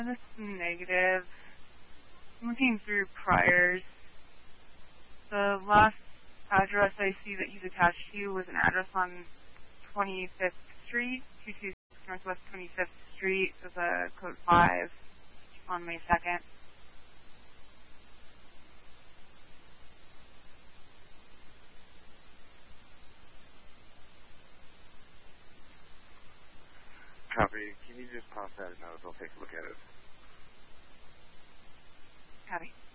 This is negative. I'm looking through priors. The last address I see that he's attached to was an address on 25th Street, 226 Northwest 25th Street, with a code 5 on May 2nd. Copy. Can you just pop that note? I'll take a look at it. Copy.